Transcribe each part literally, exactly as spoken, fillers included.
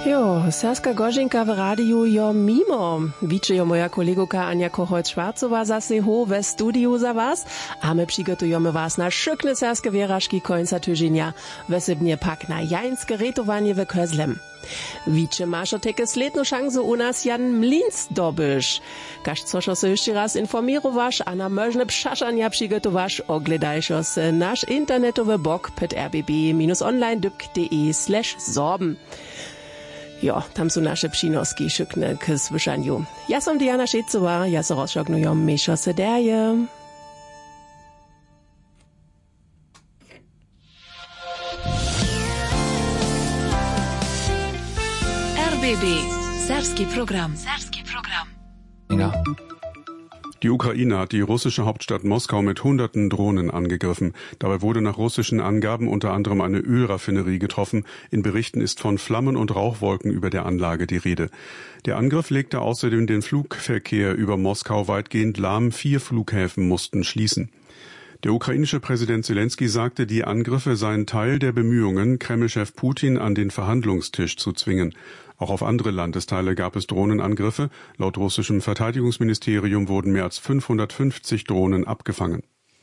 Jo, Saska Gorzynka w radiu jo mimo. Wicze jo moja kolegoka Anja Kocholt-Schwarzowa zase ho we studiu za was, a my przygotujemy was na szykne saske wierażki końca tydzienia, wesybnie pak na jańskie retowanie we Kozlem. Wicze maszo teke slednu szansu u nas Jan Mlins dobysz. Każ coszo se jeszcze raz informirowasz, a na możne przaszania przygotowasz, ogledajszo se nasz internetowy blog pod r b b online punkt d e slash sorben. Jo, tam są nasze przynoski szykne k słyszaniu. Ja som Diana Szejcowa, ja se rozszoknuję miszo se derje. R B B, serbski program. Serbski program. Ja. Die Ukraine hat die russische Hauptstadt Moskau mit hunderten Drohnen angegriffen. Dabei wurde nach russischen Angaben unter anderem eine Ölraffinerie getroffen. In Berichten ist von Flammen und Rauchwolken über der Anlage die Rede. Der Angriff legte außerdem den Flugverkehr über Moskau weitgehend lahm. Vier Flughäfen mussten schließen. Der ukrainische Präsident Zelensky sagte, die Angriffe seien Teil der Bemühungen, Kreml-Chef Putin an den Verhandlungstisch zu zwingen. Auch auf andere Landesteile gab es Drohnenangriffe. Laut russischem Verteidigungsministerium wurden mehr als fünfhundertfünfzig Drohnen abgefangen.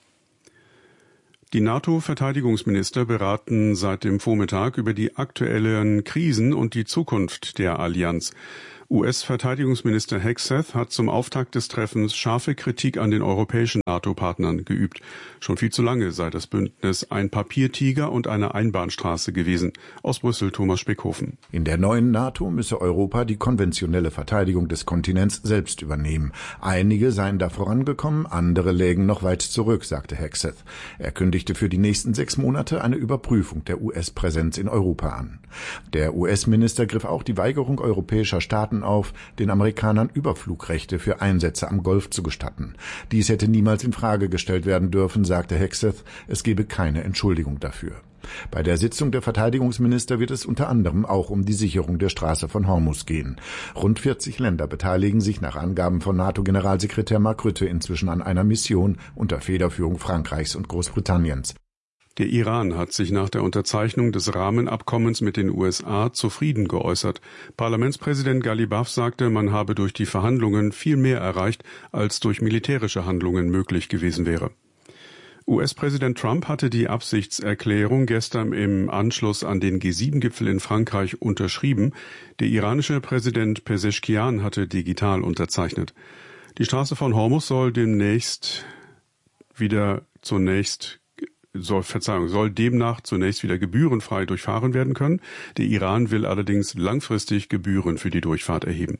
Die NATO-Verteidigungsminister beraten seit dem Vormittag über die aktuellen Krisen und die Zukunft der Allianz. U S-Verteidigungsminister Hegseth hat zum Auftakt des Treffens scharfe Kritik an den europäischen NATO-Partnern geübt. Schon viel zu lange sei das Bündnis ein Papiertiger und eine Einbahnstraße gewesen. Aus Brüssel Thomas Speckhofen. In der neuen NATO müsse Europa die konventionelle Verteidigung des Kontinents selbst übernehmen. Einige seien da vorangekommen, andere lägen noch weit zurück, sagte Hegseth. Er kündigte für die nächsten sechs Monate eine Überprüfung der U S-Präsenz in Europa an. Der U S-Minister griff auch die Weigerung europäischer Staaten auf, den Amerikanern Überflugrechte für Einsätze am Golf zu gestatten. Dies hätte niemals in Frage gestellt werden dürfen, sagte Hegseth. Es gebe keine Entschuldigung dafür. Bei der Sitzung der Verteidigungsminister wird es unter anderem auch um die Sicherung der Straße von Hormuz gehen. Rund vierzig Länder beteiligen sich nach Angaben von NATO-Generalsekretär Mark Rutte inzwischen an einer Mission unter Federführung Frankreichs und Großbritanniens. Der Iran hat sich nach der Unterzeichnung des Rahmenabkommens mit den U S A zufrieden geäußert. Parlamentspräsident Ghalibaf sagte, man habe durch die Verhandlungen viel mehr erreicht, als durch militärische Handlungen möglich gewesen wäre. U S-Präsident Trump hatte die Absichtserklärung gestern im Anschluss an den G sieben Gipfel in Frankreich unterschrieben. Der iranische Präsident Pezeshkian hatte digital unterzeichnet. Die Straße von Hormuz soll demnächst wieder zunächst soll, Verzeihung, soll demnach zunächst wieder gebührenfrei durchfahren werden können. Der Iran will allerdings langfristig Gebühren für die Durchfahrt erheben.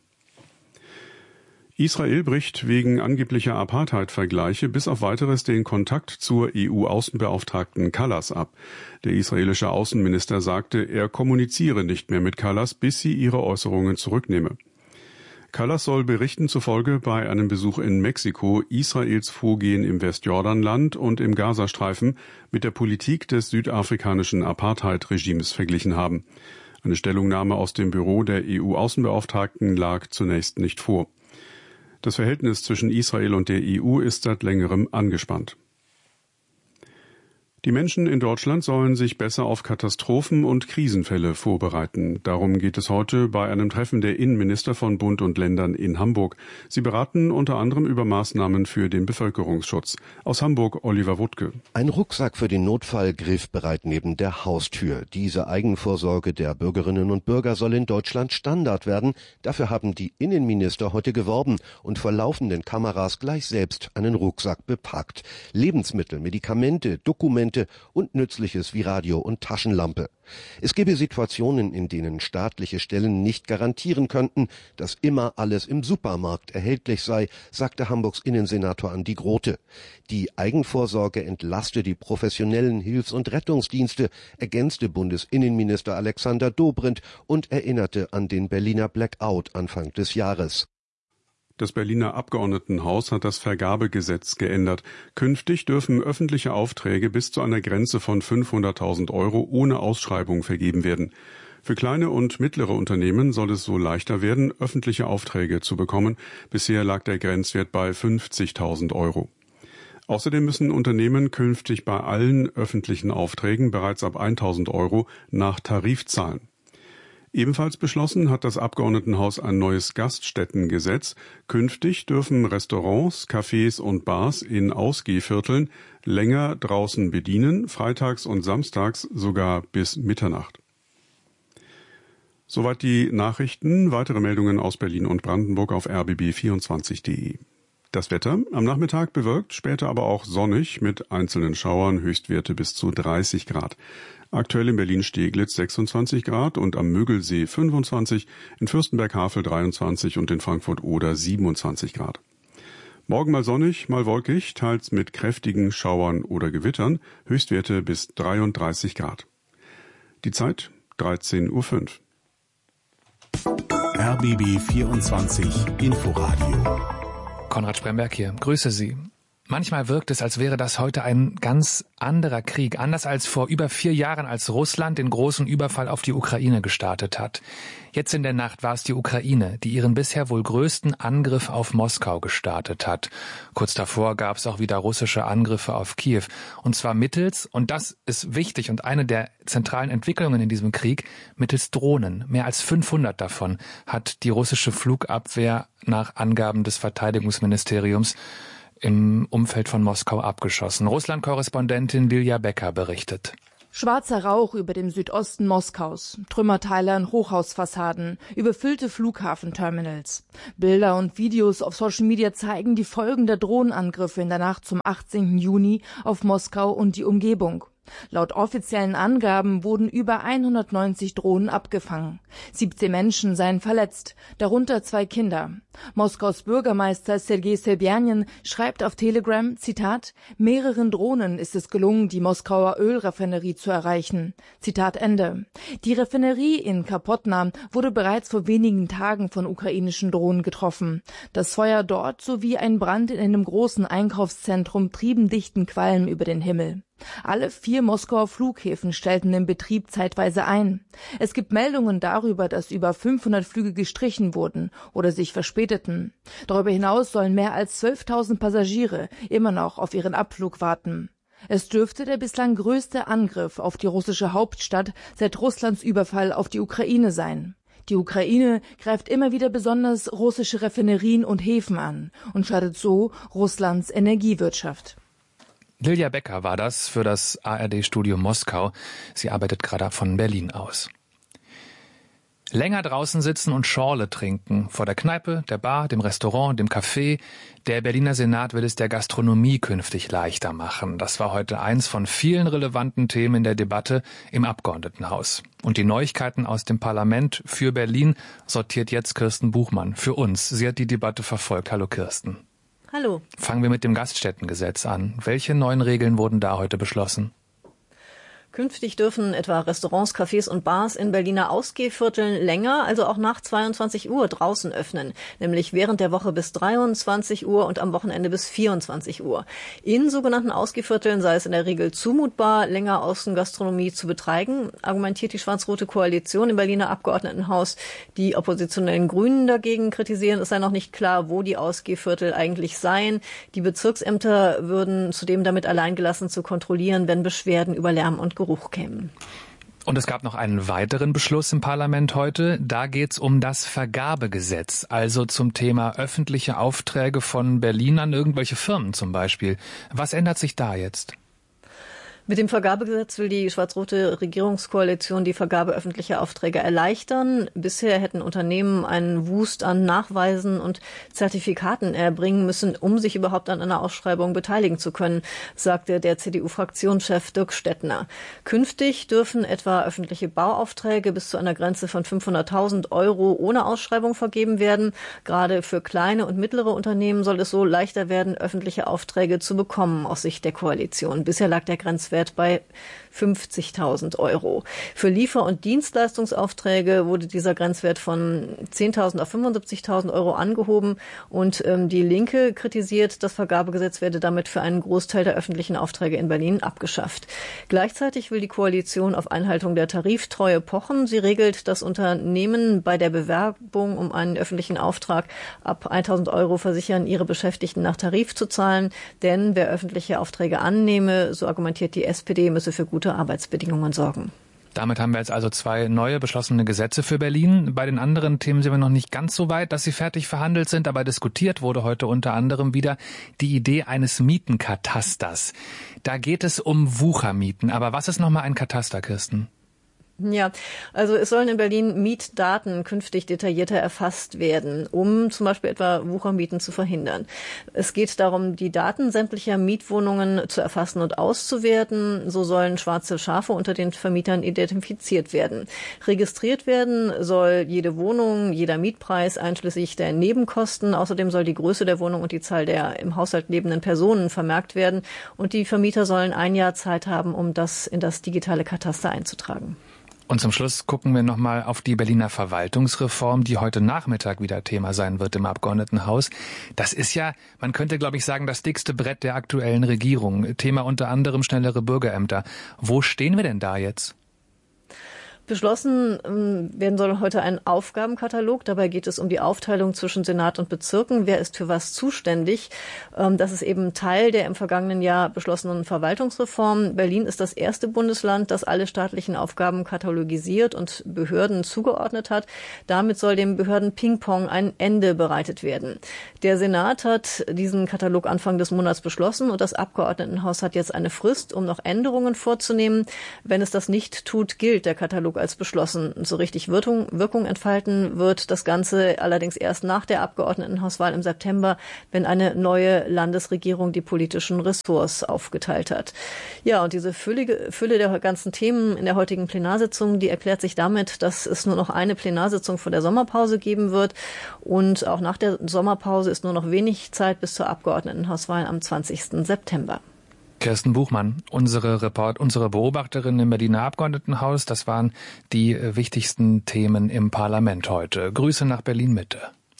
Israel bricht wegen angeblicher Apartheid-Vergleiche bis auf Weiteres den Kontakt zur E U-Außenbeauftragten Kallas ab. Der israelische Außenminister sagte, er kommuniziere nicht mehr mit Kallas, bis sie ihre Äußerungen zurücknehme. Kallas soll Berichten zufolge bei einem Besuch in Mexiko Israels Vorgehen im Westjordanland und im Gazastreifen mit der Politik des südafrikanischen Apartheid-Regimes verglichen haben. Eine Stellungnahme aus dem Büro der E U-Außenbeauftragten lag zunächst nicht vor. Das Verhältnis zwischen Israel und der E U ist seit längerem angespannt. Die Menschen in Deutschland sollen sich besser auf Katastrophen und Krisenfälle vorbereiten. Darum geht es heute bei einem Treffen der Innenminister von Bund und Ländern in Hamburg. Sie beraten unter anderem über Maßnahmen für den Bevölkerungsschutz. Aus Hamburg Oliver Wuttke. Ein Rucksack für den Notfall griffbereit neben der Haustür. Diese Eigenvorsorge der Bürgerinnen und Bürger soll in Deutschland Standard werden. Dafür haben die Innenminister heute geworben und vor laufenden Kameras gleich selbst einen Rucksack bepackt. Lebensmittel, Medikamente, Dokumente und Nützliches wie Radio und Taschenlampe. Es gebe Situationen, in denen staatliche Stellen nicht garantieren könnten, dass immer alles im Supermarkt erhältlich sei, sagte Hamburgs Innensenator Andi Grote. Die Eigenvorsorge entlaste die professionellen Hilfs- und Rettungsdienste, ergänzte Bundesinnenminister Alexander Dobrindt und erinnerte an den Berliner Blackout Anfang des Jahres. Das Berliner Abgeordnetenhaus hat das Vergabegesetz geändert. Künftig dürfen öffentliche Aufträge bis zu einer Grenze von fünfhunderttausend Euro ohne Ausschreibung vergeben werden. Für kleine und mittlere Unternehmen soll es so leichter werden, öffentliche Aufträge zu bekommen. Bisher lag der Grenzwert bei fünfzigtausend Euro. Außerdem müssen Unternehmen künftig bei allen öffentlichen Aufträgen bereits ab tausend Euro nach Tarif zahlen. Ebenfalls beschlossen hat das Abgeordnetenhaus ein neues Gaststättengesetz. Künftig dürfen Restaurants, Cafés und Bars in Ausgehvierteln länger draußen bedienen, freitags und samstags sogar bis Mitternacht. Soweit die Nachrichten. Weitere Meldungen aus Berlin und Brandenburg auf r b b vierundzwanzig punkt de. Das Wetter am Nachmittag bewölkt, später aber auch sonnig mit einzelnen Schauern, Höchstwerte bis zu dreißig Grad. Aktuell in Berlin-Steglitz sechsundzwanzig Grad und am Mögelsee fünfundzwanzig, in Fürstenberg-Havel dreiundzwanzig und in Frankfurt-Oder siebenundzwanzig Grad. Morgen mal sonnig, mal wolkig, teils mit kräftigen Schauern oder Gewittern, Höchstwerte bis dreiunddreißig Grad. Die Zeit dreizehn Uhr fünf. R B B vierundzwanzig Inforadio. Konrad Spremberg hier. Grüße Sie. Manchmal wirkt es, als wäre das heute ein ganz anderer Krieg, anders als vor über vier Jahren, als Russland den großen Überfall auf die Ukraine gestartet hat. Jetzt in der Nacht war es die Ukraine, die ihren bisher wohl größten Angriff auf Moskau gestartet hat. Kurz davor gab es auch wieder russische Angriffe auf Kiew. Und zwar mittels, und das ist wichtig und eine der zentralen Entwicklungen in diesem Krieg, mittels Drohnen. Mehr als fünfhundert davon hat die russische Flugabwehr nach Angaben des Verteidigungsministeriums im Umfeld von Moskau abgeschossen. Russland-Korrespondentin Lilja Becker berichtet. Schwarzer Rauch über dem Südosten Moskaus, Trümmerteile an Hochhausfassaden, überfüllte Flughafenterminals. Bilder und Videos auf Social Media zeigen die Folgen der Drohnenangriffe in der Nacht zum achtzehnten Juni auf Moskau und die Umgebung. Laut offiziellen Angaben wurden über hundertneunzig Drohnen abgefangen. siebzehn Menschen seien verletzt, darunter zwei Kinder. Moskaus Bürgermeister Sergei Sobjanin schreibt auf Telegram, Zitat, mehreren Drohnen ist es gelungen, die Moskauer Ölraffinerie zu erreichen. Zitat Ende. Die Raffinerie in Kapotna wurde bereits vor wenigen Tagen von ukrainischen Drohnen getroffen. Das Feuer dort sowie ein Brand in einem großen Einkaufszentrum trieben dichten Qualm über den Himmel. Alle vier Moskauer Flughäfen stellten den Betrieb zeitweise ein. Es gibt Meldungen darüber, dass über fünfhundert Flüge gestrichen wurden oder sich verspäteten. Darüber hinaus sollen mehr als zwölftausend Passagiere immer noch auf ihren Abflug warten. Es dürfte der bislang größte Angriff auf die russische Hauptstadt seit Russlands Überfall auf die Ukraine sein. Die Ukraine greift immer wieder besonders russische Raffinerien und Häfen an und schadet so Russlands Energiewirtschaft. Lilja Becker war das für das A R D-Studio Moskau. Sie arbeitet gerade von Berlin aus. Länger draußen sitzen und Schorle trinken. Vor der Kneipe, der Bar, dem Restaurant, dem Café. Der Berliner Senat will es der Gastronomie künftig leichter machen. Das war heute eins von vielen relevanten Themen in der Debatte im Abgeordnetenhaus. Und die Neuigkeiten aus dem Parlament für Berlin sortiert jetzt Kirsten Buchmann für uns. Sie hat die Debatte verfolgt. Hallo Kirsten. Hallo. Fangen wir mit dem Gaststättengesetz an. Welche neuen Regeln wurden da heute beschlossen? Künftig dürfen etwa Restaurants, Cafés und Bars in Berliner Ausgehvierteln länger, also auch nach zweiundzwanzig Uhr draußen öffnen, nämlich während der Woche bis dreiundzwanzig Uhr und am Wochenende bis vierundzwanzig Uhr. In sogenannten Ausgehvierteln sei es in der Regel zumutbar, länger Außengastronomie zu betreiben, argumentiert die schwarz-rote Koalition im Berliner Abgeordnetenhaus. Die oppositionellen Grünen dagegen kritisieren, es sei noch nicht klar, wo die Ausgehviertel eigentlich seien. Die Bezirksämter würden zudem damit alleingelassen zu kontrollieren, wenn Beschwerden über Lärm und Geruch kämen. Und es gab noch einen weiteren Beschluss im Parlament heute. Da geht es um das Vergabegesetz, also zum Thema öffentliche Aufträge von Berlin an irgendwelche Firmen zum Beispiel. Was ändert sich da jetzt? Mit dem Vergabegesetz will die schwarz-rote Regierungskoalition die Vergabe öffentlicher Aufträge erleichtern. Bisher hätten Unternehmen einen Wust an Nachweisen und Zertifikaten erbringen müssen, um sich überhaupt an einer Ausschreibung beteiligen zu können, sagte der C D U-Fraktionschef Dirk Stettner. Künftig dürfen etwa öffentliche Bauaufträge bis zu einer Grenze von fünfhunderttausend Euro ohne Ausschreibung vergeben werden. Gerade für kleine und mittlere Unternehmen soll es so leichter werden, öffentliche Aufträge zu bekommen aus Sicht der Koalition. Bisher lag der Grenzwert bei fünfzigtausend Euro. Für Liefer- und Dienstleistungsaufträge wurde dieser Grenzwert von zehntausend auf fünfundsiebzigtausend Euro angehoben und ähm, die Linke kritisiert, das Vergabegesetz werde damit für einen Großteil der öffentlichen Aufträge in Berlin abgeschafft. Gleichzeitig will die Koalition auf Einhaltung der Tariftreue pochen. Sie regelt, dass Unternehmen bei der Bewerbung um einen öffentlichen Auftrag ab tausend Euro versichern, ihre Beschäftigten nach Tarif zu zahlen. Denn wer öffentliche Aufträge annehme, so argumentiert die S P D, müsse für gute Arbeitsbedingungen sorgen. Damit haben wir jetzt also zwei neue beschlossene Gesetze für Berlin. Bei den anderen Themen sind wir noch nicht ganz so weit, dass sie fertig verhandelt sind, aber diskutiert wurde heute unter anderem wieder die Idee eines Mietenkatasters. Da geht es um Wuchermieten. Aber was ist nochmal ein Kataster, Kirsten? Ja, also es sollen in Berlin Mietdaten künftig detaillierter erfasst werden, um zum Beispiel etwa Wuchermieten zu verhindern. Es geht darum, die Daten sämtlicher Mietwohnungen zu erfassen und auszuwerten. So sollen schwarze Schafe unter den Vermietern identifiziert werden. Registriert werden soll jede Wohnung, jeder Mietpreis einschließlich der Nebenkosten. Außerdem soll die Größe der Wohnung und die Zahl der im Haushalt lebenden Personen vermerkt werden. Und die Vermieter sollen ein Jahr Zeit haben, um das in das digitale Kataster einzutragen. Und zum Schluss gucken wir nochmal auf die Berliner Verwaltungsreform, die heute Nachmittag wieder Thema sein wird im Abgeordnetenhaus. Das ist ja, man könnte, glaube ich, sagen, das dickste Brett der aktuellen Regierung. Thema unter anderem schnellere Bürgerämter. Wo stehen wir denn da jetzt? Beschlossen werden soll heute ein Aufgabenkatalog. Dabei geht es um die Aufteilung zwischen Senat und Bezirken. Wer ist für was zuständig? Das ist eben Teil der im vergangenen Jahr beschlossenen Verwaltungsreform. Berlin ist das erste Bundesland, das alle staatlichen Aufgaben katalogisiert und Behörden zugeordnet hat. Damit soll dem Behörden-Ping-Pong ein Ende bereitet werden. Der Senat hat diesen Katalog Anfang des Monats beschlossen und das Abgeordnetenhaus hat jetzt eine Frist, um noch Änderungen vorzunehmen. Wenn es das nicht tut, gilt der Katalog als beschlossen. So richtig Wirkung, Wirkung entfalten wird das Ganze allerdings erst nach der Abgeordnetenhauswahl im September, wenn eine neue Landesregierung die politischen Ressorts aufgeteilt hat. Ja, und diese Fülle, Fülle der ganzen Themen in der heutigen Plenarsitzung, die erklärt sich damit, dass es nur noch eine Plenarsitzung vor der Sommerpause geben wird. Und auch nach der Sommerpause ist nur noch wenig Zeit bis zur Abgeordnetenhauswahl am zwanzigsten September. Kirsten Buchmann, unsere Report, unsere Beobachterin im Berliner Abgeordnetenhaus. Das waren die wichtigsten Themen im Parlament heute. Grüße nach Berlin-Mitte.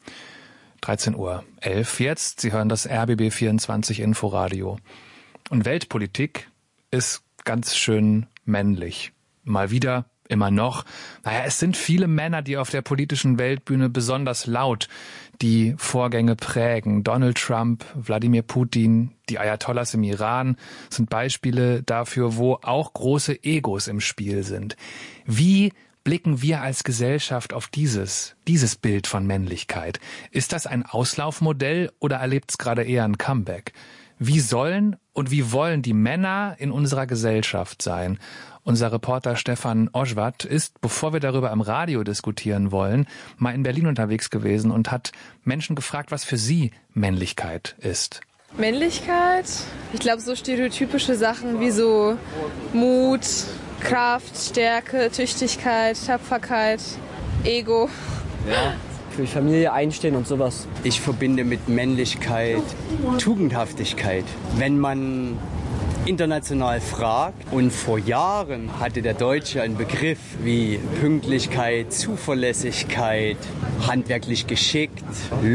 dreizehn Uhr elf jetzt. Sie hören das R B B vierundzwanzig Inforadio. Und Weltpolitik ist ganz schön männlich. Mal wieder, immer noch. Naja, es sind viele Männer, die auf der politischen Weltbühne besonders laut die Vorgänge prägen. Donald Trump, Wladimir Putin, die Ayatollahs im Iran sind Beispiele dafür, wo auch große Egos im Spiel sind. Wie blicken wir als Gesellschaft auf dieses, dieses Bild von Männlichkeit? Ist das ein Auslaufmodell oder erlebt es gerade eher ein Comeback? Wie sollen und wie wollen die Männer in unserer Gesellschaft sein? Unser Reporter Stefan Oschwart ist, bevor wir darüber im Radio diskutieren wollen, mal in Berlin unterwegs gewesen und hat Menschen gefragt, was für sie Männlichkeit ist. Männlichkeit? Ich glaube, so stereotypische Sachen wie so Mut, Kraft, Stärke, Tüchtigkeit, Tapferkeit, Ego. Ja, für die Familie einstehen und sowas. Ich verbinde mit Männlichkeit Tugendhaftigkeit. Wenn man international fragt, und vor Jahren hatte der Deutsche einen Begriff wie Pünktlichkeit, Zuverlässigkeit, handwerklich geschickt,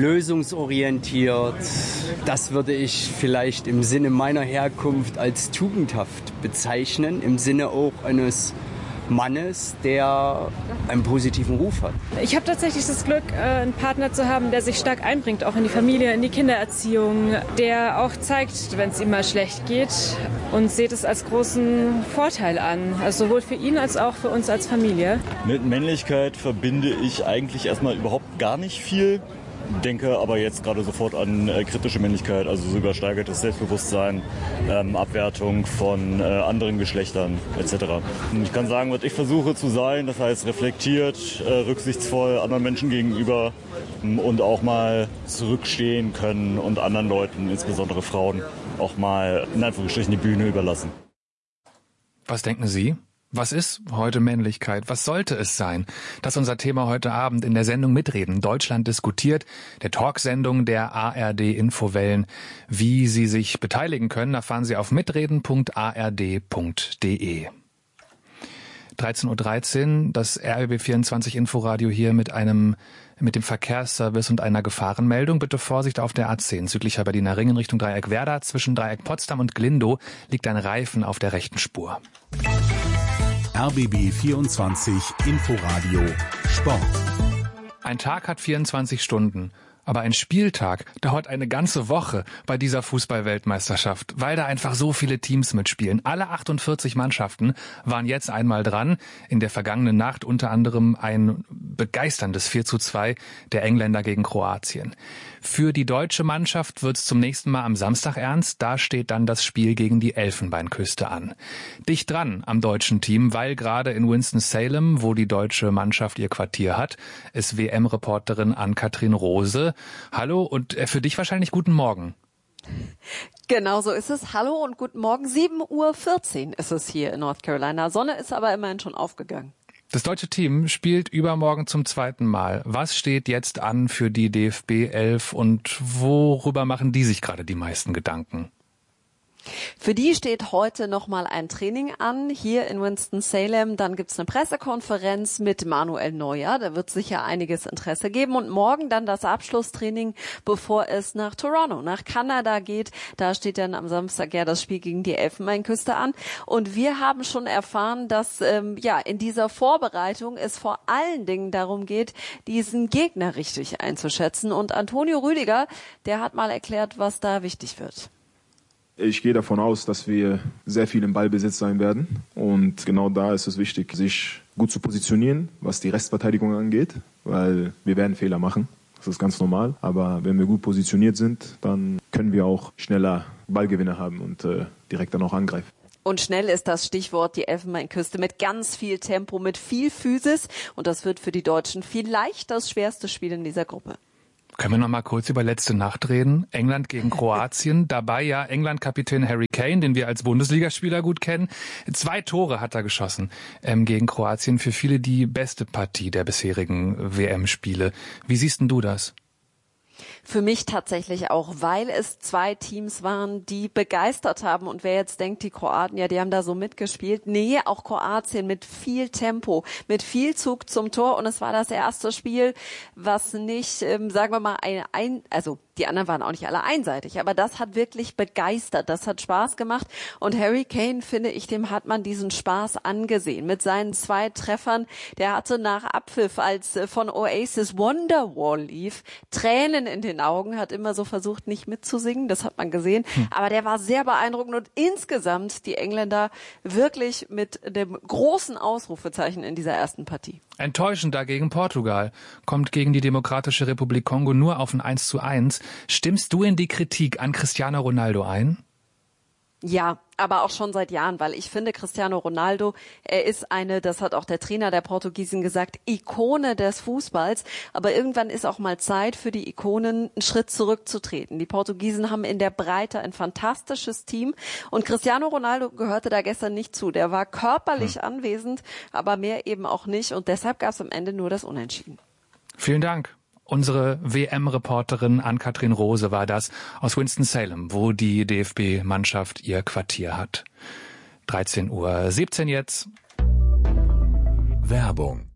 lösungsorientiert. Das würde ich vielleicht im Sinne meiner Herkunft als tugendhaft bezeichnen, im Sinne auch eines Mannes, der einen positiven Ruf hat. Ich habe tatsächlich das Glück, einen Partner zu haben, der sich stark einbringt, auch in die Familie, in die Kindererziehung, der auch zeigt, wenn es ihm mal schlecht geht und sieht es als großen Vorteil an, also sowohl für ihn als auch für uns als Familie. Mit Männlichkeit verbinde ich eigentlich erstmal überhaupt gar nicht viel. Denke aber jetzt gerade sofort an äh, kritische Männlichkeit, also so übersteigertes Selbstbewusstsein, ähm, Abwertung von äh, anderen Geschlechtern et cetera. Ich kann sagen, was ich versuche zu sein, das heißt reflektiert, äh, rücksichtsvoll anderen Menschen gegenüber ähm, und auch mal zurückstehen können und anderen Leuten, insbesondere Frauen, auch mal in Anführungsstrichen die Bühne überlassen. Was denken Sie? Was ist heute Männlichkeit? Was sollte es sein? Das ist unser Thema heute Abend in der Sendung Mitreden. Deutschland diskutiert, der Talksendung der A R D Infowellen. Wie Sie sich beteiligen können, erfahren Sie auf mitreden punkt a r d punkt d e. dreizehn Uhr dreizehn, das R B B vierundzwanzig Inforadio hier mit einem mit dem Verkehrsservice und einer Gefahrenmeldung. Bitte Vorsicht auf der A zehn, südlicher Berliner Ring in Richtung Dreieck Werder. Zwischen Dreieck Potsdam und Glindow liegt ein Reifen auf der rechten Spur. R B B vierundzwanzig Inforadio Sport. Ein Tag hat vierundzwanzig Stunden. Aber ein Spieltag dauert eine ganze Woche bei dieser Fußball-Weltmeisterschaft, weil da einfach so viele Teams mitspielen. Alle achtundvierzig Mannschaften waren jetzt einmal dran. In der vergangenen Nacht unter anderem ein begeisterndes vier zu zwei der Engländer gegen Kroatien. Für die deutsche Mannschaft wird es zum nächsten Mal am Samstag ernst. Da steht dann das Spiel gegen die Elfenbeinküste an. Dicht dran am deutschen Team, weil gerade in Winston-Salem, wo die deutsche Mannschaft ihr Quartier hat, ist W M-Reporterin Ann-Kathrin Rose. Hallo und für dich wahrscheinlich guten Morgen. Genau so ist es. Hallo und guten Morgen. sieben Uhr vierzehn ist es hier in North Carolina. Sonne ist aber immerhin schon aufgegangen. Das deutsche Team spielt übermorgen zum zweiten Mal. Was steht jetzt an für die D F B elf und worüber machen die sich gerade die meisten Gedanken? Für die steht heute nochmal ein Training an, hier in Winston-Salem. Dann gibt's eine Pressekonferenz mit Manuel Neuer. Da wird sicher einiges Interesse geben. Und morgen dann das Abschlusstraining, bevor es nach Toronto, nach Kanada geht. Da steht dann am Samstag ja das Spiel gegen die Elfenbeinküste an. Und wir haben schon erfahren, dass ähm, ja in dieser Vorbereitung es vor allen Dingen darum geht, diesen Gegner richtig einzuschätzen. Und Antonio Rüdiger, der hat mal erklärt, was da wichtig wird. Ich gehe davon aus, dass wir sehr viel im Ballbesitz sein werden. Und genau da ist es wichtig, sich gut zu positionieren, was die Restverteidigung angeht, weil wir werden Fehler machen. Das ist ganz normal. Aber wenn wir gut positioniert sind, dann können wir auch schneller Ballgewinne haben und äh, direkt dann auch angreifen. Und schnell ist das Stichwort, die Elfenbeinküste mit ganz viel Tempo, mit viel Physis. Und das wird für die Deutschen vielleicht das schwerste Spiel in dieser Gruppe. Können wir noch mal kurz über letzte Nacht reden? England gegen Kroatien. Dabei ja England-Kapitän Harry Kane, den wir als Bundesligaspieler gut kennen. Zwei Tore hat er geschossen ähm, gegen Kroatien. Für viele die beste Partie der bisherigen W M-Spiele. Wie siehst denn du das? Für mich tatsächlich auch, weil es zwei Teams waren, die begeistert haben. Und wer jetzt denkt, die Kroaten, ja, die haben da so mitgespielt. Nee, auch Kroatien mit viel Tempo, mit viel Zug zum Tor. Und es war das erste Spiel, was nicht, ähm, sagen wir mal, ein, ein also die anderen waren auch nicht alle einseitig, aber das hat wirklich begeistert, das hat Spaß gemacht. Und Harry Kane, finde ich, dem hat man diesen Spaß angesehen. Mit seinen zwei Treffern, der hatte nach Abpfiff, als von Oasis Wonderwall lief, Tränen in den Augen, hat immer so versucht, nicht mitzusingen, das hat man gesehen. Hm. Aber der war sehr beeindruckend und insgesamt die Engländer wirklich mit dem großen Ausrufezeichen in dieser ersten Partie. Enttäuschend dagegen Portugal, kommt gegen die Demokratische Republik Kongo nur auf ein eins zu eins. Stimmst du in die Kritik an Cristiano Ronaldo ein? Ja, aber auch schon seit Jahren, weil ich finde, Cristiano Ronaldo, er ist eine, das hat auch der Trainer der Portugiesen gesagt, Ikone des Fußballs. Aber irgendwann ist auch mal Zeit für die Ikonen, einen Schritt zurückzutreten. Die Portugiesen haben in der Breite ein fantastisches Team und Cristiano Ronaldo gehörte da gestern nicht zu. Der war körperlich hm. anwesend, aber mehr eben auch nicht und deshalb gab es am Ende nur das Unentschieden. Vielen Dank. Unsere W M-Reporterin Ann-Kathrin Rose war das aus Winston-Salem, wo die D F B-Mannschaft ihr Quartier hat. dreizehn Uhr siebzehn jetzt. Werbung.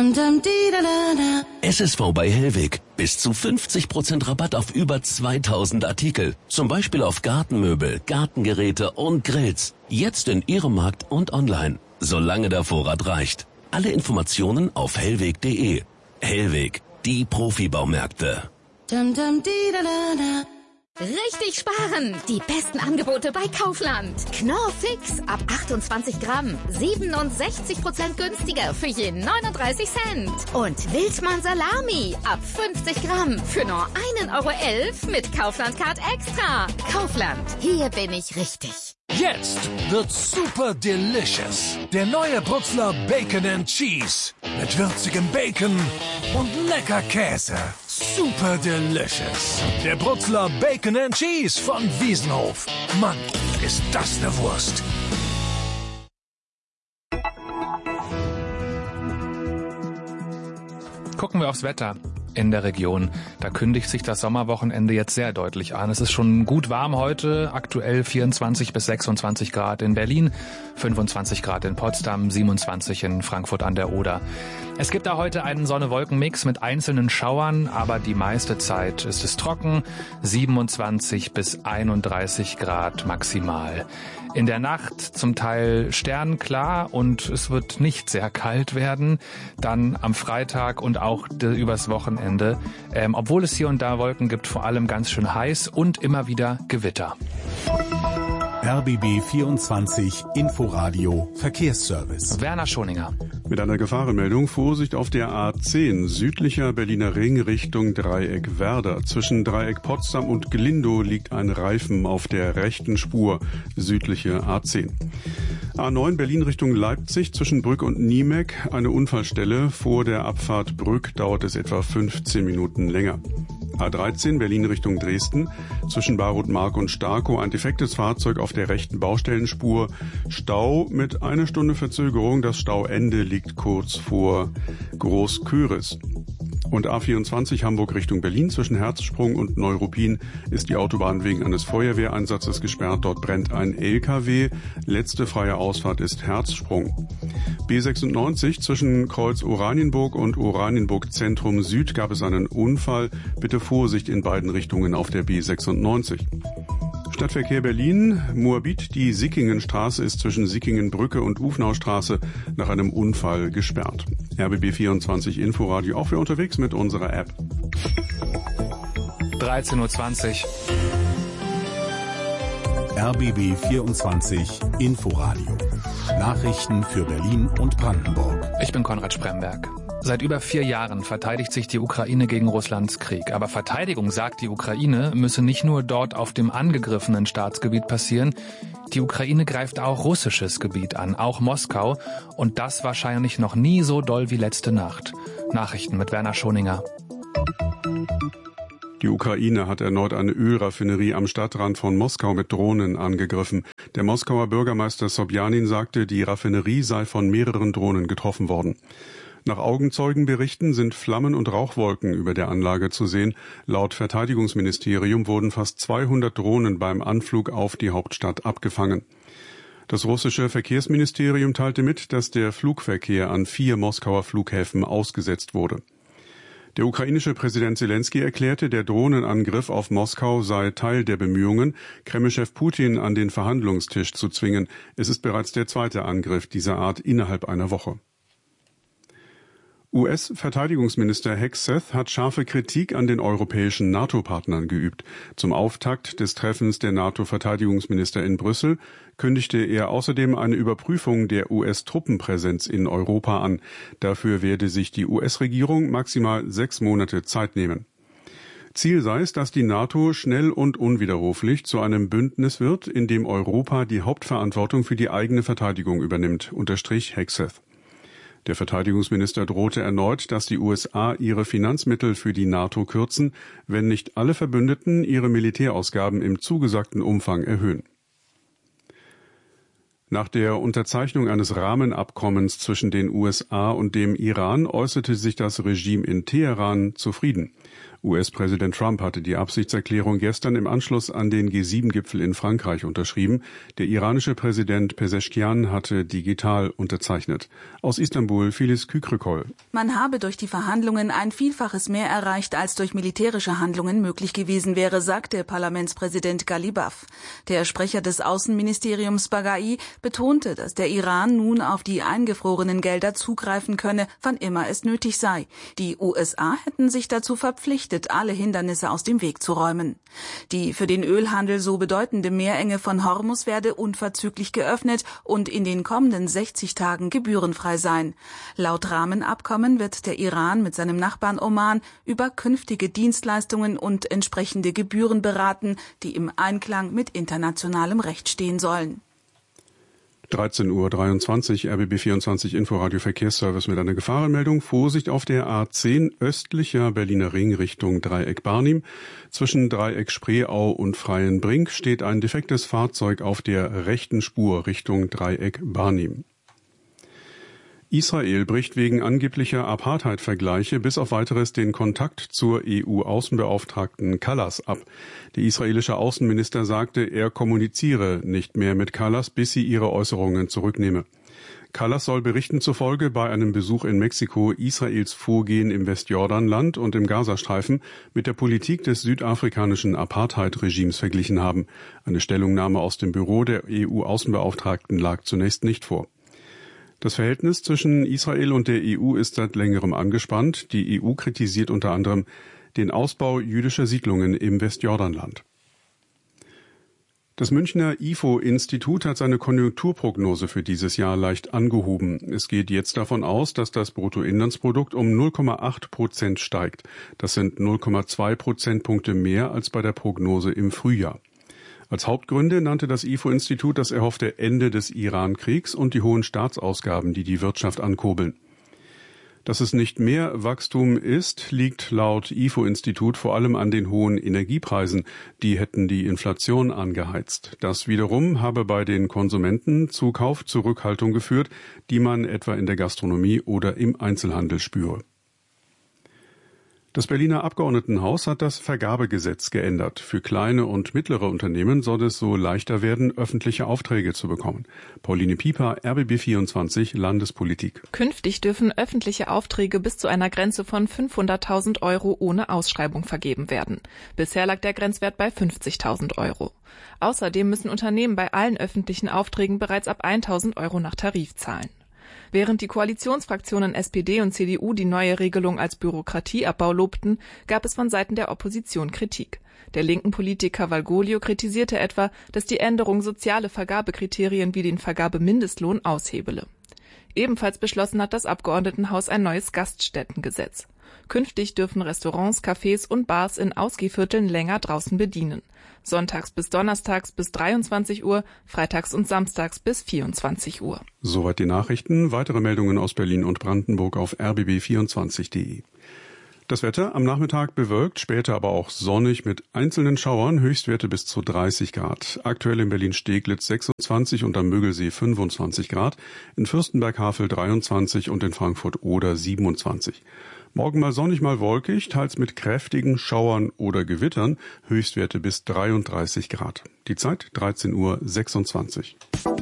S S V bei Hellweg. Bis zu fünfzig Prozent Rabatt auf über zweitausend Artikel. Zum Beispiel auf Gartenmöbel, Gartengeräte und Grills. Jetzt in Ihrem Markt und online. Solange der Vorrat reicht. Alle Informationen auf hellweg punkt de. Hellweg. Die Profibaumärkte. Richtig sparen! Die besten Angebote bei Kaufland. Knorr Fix ab achtundzwanzig Gramm. siebenundsechzig Prozent günstiger für je neununddreißig Cent. Und Wildmann Salami ab fünfzig Gramm für nur ein Euro elf mit Kaufland Card Extra. Kaufland, hier bin ich richtig. Jetzt wird super delicious. Der neue Brutzler Bacon and Cheese. Mit würzigem Bacon und lecker Käse. Super delicious. Der Brutzler Bacon and Cheese von Wiesenhof. Mann, ist das eine Wurst. Gucken wir aufs Wetter in der Region. Da kündigt sich das Sommerwochenende jetzt sehr deutlich an. Es ist schon gut warm heute, aktuell vierundzwanzig bis sechsundzwanzig Grad in Berlin, fünfundzwanzig Grad in Potsdam, siebenundzwanzig in Frankfurt an der Oder. Es gibt da heute einen Sonne-Wolken-Mix mit einzelnen Schauern, aber die meiste Zeit ist es trocken, siebenundzwanzig bis einunddreißig Grad maximal. In der Nacht zum Teil sternklar und es wird nicht sehr kalt werden. Dann am Freitag und auch übers Wochenende, ähm, obwohl es hier und da Wolken gibt, vor allem ganz schön heiß und immer wieder Gewitter. R B B vierundzwanzig Inforadio Verkehrsservice. Werner Schoninger. Mit einer Gefahrenmeldung: Vorsicht auf der A zehn, südlicher Berliner Ring Richtung Dreieck Werder. Zwischen Dreieck Potsdam und Glindow liegt ein Reifen auf der rechten Spur, südliche A zehn. A neun Berlin Richtung Leipzig zwischen Brück und Niemek, eine Unfallstelle. Vor der Abfahrt Brück dauert es etwa fünfzehn Minuten länger. A dreizehn Berlin Richtung Dresden, zwischen Barut-Mark und Starkow ein defektes Fahrzeug auf der rechten Baustellenspur. Stau mit einer Stunde Verzögerung, das Stauende liegt kurz vor Großköris. Und A vierundzwanzig Hamburg Richtung Berlin zwischen Herzsprung und Neuruppin ist die Autobahn wegen eines Feuerwehreinsatzes gesperrt. Dort brennt ein L K W. Letzte freie Ausfahrt ist Herzsprung. B sechsundneunzig zwischen Kreuz Oranienburg und Oranienburg Zentrum Süd gab es einen Unfall. Bitte Vorsicht in beiden Richtungen auf der B sechsundneunzig. Stadtverkehr Berlin, Moabit, die Sickingenstraße ist zwischen Sickingenbrücke und Ufnaustraße nach einem Unfall gesperrt. R B B vierundzwanzig Inforadio, auch für unterwegs mit unserer App. dreizehn Uhr zwanzig. R B B vierundzwanzig Inforadio. Nachrichten für Berlin und Brandenburg. Ich bin Konrad Spremberg. Seit über vier Jahren verteidigt sich die Ukraine gegen Russlands Krieg. Aber Verteidigung, sagt die Ukraine, müsse nicht nur dort auf dem angegriffenen Staatsgebiet passieren. Die Ukraine greift auch russisches Gebiet an, auch Moskau. Und das wahrscheinlich noch nie so doll wie letzte Nacht. Nachrichten mit Werner Schoninger. Die Ukraine hat erneut eine Ölraffinerie am Stadtrand von Moskau mit Drohnen angegriffen. Der Moskauer Bürgermeister Sobjanin sagte, die Raffinerie sei von mehreren Drohnen getroffen worden. Nach Augenzeugenberichten sind Flammen und Rauchwolken über der Anlage zu sehen. Laut Verteidigungsministerium wurden fast zweihundert Drohnen beim Anflug auf die Hauptstadt abgefangen. Das russische Verkehrsministerium teilte mit, dass der Flugverkehr an vier Moskauer Flughäfen ausgesetzt wurde. Der ukrainische Präsident Selenskyj erklärte, der Drohnenangriff auf Moskau sei Teil der Bemühungen, Kremlchef Putin an den Verhandlungstisch zu zwingen. Es ist bereits der zweite Angriff dieser Art innerhalb einer Woche. U S-Verteidigungsminister Hegseth hat scharfe Kritik an den europäischen NATO-Partnern geübt. Zum Auftakt des Treffens der NATO-Verteidigungsminister in Brüssel kündigte er außerdem eine Überprüfung der U S-Truppenpräsenz in Europa an. Dafür werde sich die U S-Regierung maximal sechs Monate Zeit nehmen. Ziel sei es, dass die NATO schnell und unwiderruflich zu einem Bündnis wird, in dem Europa die Hauptverantwortung für die eigene Verteidigung übernimmt, unterstrich Hegseth. Der Verteidigungsminister drohte erneut, dass die U S A ihre Finanzmittel für die NATO kürzen, wenn nicht alle Verbündeten ihre Militärausgaben im zugesagten Umfang erhöhen. Nach der Unterzeichnung eines Rahmenabkommens zwischen den U S A und dem Iran äußerte sich das Regime in Teheran zufrieden. U S-Präsident Trump hatte die Absichtserklärung gestern im Anschluss an den G sieben Gipfel in Frankreich unterschrieben. Der iranische Präsident Pezeshkian hatte digital unterzeichnet. Aus Istanbul Filiz Kükrükol. Man habe durch die Verhandlungen ein Vielfaches mehr erreicht, als durch militärische Handlungen möglich gewesen wäre, sagte Parlamentspräsident Ghalibaf. Der Sprecher des Außenministeriums Baghai betonte, dass der Iran nun auf die eingefrorenen Gelder zugreifen könne, wann immer es nötig sei. Die U S A hätten sich dazu verpflichtet, alle Hindernisse aus dem Weg zu räumen. Die für den Ölhandel so bedeutende Meerenge von Hormuz werde unverzüglich geöffnet und in den kommenden sechzig Tagen gebührenfrei sein. Laut Rahmenabkommen wird der Iran mit seinem Nachbarn Oman über künftige Dienstleistungen und entsprechende Gebühren beraten, die im Einklang mit internationalem Recht stehen sollen. dreizehn Uhr dreiundzwanzig, R B B vierundzwanzig Inforadio Verkehrsservice mit einer Gefahrenmeldung. Vorsicht auf der A zehn östlicher Berliner Ring Richtung Dreieck Barnim. Zwischen Dreieck Spreeau und Freienbrink steht ein defektes Fahrzeug auf der rechten Spur Richtung Dreieck Barnim. Israel bricht wegen angeblicher Apartheid-Vergleiche bis auf Weiteres den Kontakt zur E U-Außenbeauftragten Kallas ab. Der israelische Außenminister sagte, er kommuniziere nicht mehr mit Kallas, bis sie ihre Äußerungen zurücknehme. Kallas soll Berichten zufolge bei einem Besuch in Mexiko Israels Vorgehen im Westjordanland und im Gazastreifen mit der Politik des südafrikanischen Apartheid-Regimes verglichen haben. Eine Stellungnahme aus dem Büro der E U-Außenbeauftragten lag zunächst nicht vor. Das Verhältnis zwischen Israel und der E U ist seit längerem angespannt. Die E U kritisiert unter anderem den Ausbau jüdischer Siedlungen im Westjordanland. Das Münchner I F O-Institut hat seine Konjunkturprognose für dieses Jahr leicht angehoben. Es geht jetzt davon aus, dass das Bruttoinlandsprodukt um null Komma acht Prozent steigt. Das sind null Komma zwei Prozentpunkte mehr als bei der Prognose im Frühjahr. Als Hauptgründe nannte das I F O-Institut das erhoffte Ende des Iran-Kriegs und die hohen Staatsausgaben, die die Wirtschaft ankurbeln. Dass es nicht mehr Wachstum ist, liegt laut I F O-Institut vor allem an den hohen Energiepreisen. Die hätten die Inflation angeheizt. Das wiederum habe bei den Konsumenten zu Kaufzurückhaltung geführt, die man etwa in der Gastronomie oder im Einzelhandel spüre. Das Berliner Abgeordnetenhaus hat das Vergabegesetz geändert. Für kleine und mittlere Unternehmen soll es so leichter werden, öffentliche Aufträge zu bekommen. Pauline Pieper, R B B vierundzwanzig, Landespolitik. Künftig dürfen öffentliche Aufträge bis zu einer Grenze von fünfhunderttausend Euro ohne Ausschreibung vergeben werden. Bisher lag der Grenzwert bei fünfzigtausend Euro. Außerdem müssen Unternehmen bei allen öffentlichen Aufträgen bereits ab tausend Euro nach Tarif zahlen. Während die Koalitionsfraktionen S P D und C D U die neue Regelung als Bürokratieabbau lobten, gab es von Seiten der Opposition Kritik. Der linken Politiker Valgoglio kritisierte etwa, dass die Änderung soziale Vergabekriterien wie den Vergabemindestlohn aushebele. Ebenfalls beschlossen hat das Abgeordnetenhaus ein neues Gaststättengesetz. Künftig dürfen Restaurants, Cafés und Bars in Ausgehvierteln länger draußen bedienen. Sonntags bis donnerstags bis dreiundzwanzig Uhr, freitags und samstags bis vierundzwanzig Uhr. Soweit die Nachrichten. Weitere Meldungen aus Berlin und Brandenburg auf r b b vierundzwanzig punkt de. Das Wetter am Nachmittag bewölkt, später aber auch sonnig mit einzelnen Schauern, Höchstwerte bis zu dreißig Grad. Aktuell in Berlin-Steglitz sechsundzwanzig und am Mögelsee fünfundzwanzig Grad, in Fürstenberg-Havel dreiundzwanzig und in Frankfurt-Oder siebenundzwanzig. Morgen mal sonnig, mal wolkig, teils mit kräftigen Schauern oder Gewittern, Höchstwerte bis dreiunddreißig Grad. Die Zeit dreizehn Uhr sechsundzwanzig.